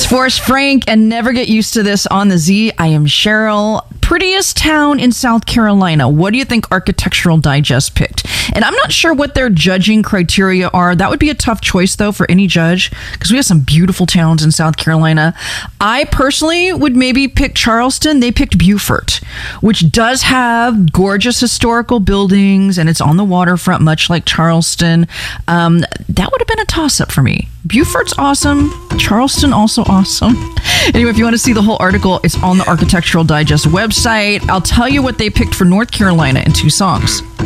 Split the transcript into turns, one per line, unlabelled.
It's Forrest Frank and Never Get Used to This on the Z. I am Cheryl. Prettiest town in South Carolina. What do you think Architectural Digest picked? And I'm not sure what their judging criteria are. That would be a tough choice, though, for any judge, because we have some beautiful towns in South Carolina. I personally would maybe pick Charleston. They picked Beaufort, which does have gorgeous historical buildings, and it's on the waterfront, much like Charleston. That would have been a toss-up for me. Beaufort's awesome. Charleston also awesome. Anyway, if you want to see the whole article, it's on the Architectural Digest website. I'll tell you what they picked for North Carolina in 2 songs.